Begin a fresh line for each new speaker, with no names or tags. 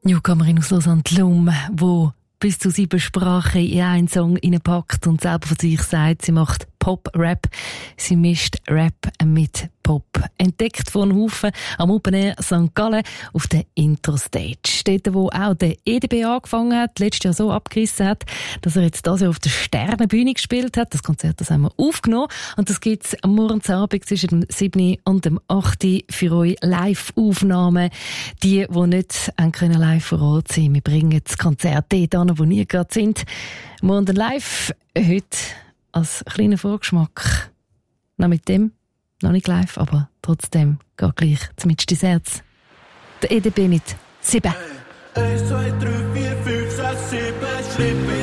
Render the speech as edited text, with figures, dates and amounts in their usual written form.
Newcomerin aus Lausanne, Lum, wo bis zu 7 Sprachen in einen Song hineinpackt und selber von sich sagt, sie macht Pop-Rap. Sie mischt Rap mit Pop. Entdeckt von Haufen am Open Air St. Gallen auf der Intro-Stage. Dort, wo auch der EDB angefangen hat, letztes Jahr so abgerissen hat, dass er jetzt das Jahr auf der Sternenbühne gespielt hat. Das Konzert, das haben wir aufgenommen. Und das gibt es am Morgensabend zwischen dem 7. und dem 8. für euch Live-Aufnahmen. Die nicht live vor Ort sein können. Wir bringen das Konzert dort an, wo ihr gerade sind. Morgen live, heute als kleiner Vorgeschmack. Noch mit dem, noch nicht live, aber trotzdem geht gleich zumindest ins Herz. Der EDB mit 7.
1, 2, 3, 4, 5, 6, 7, Schritte.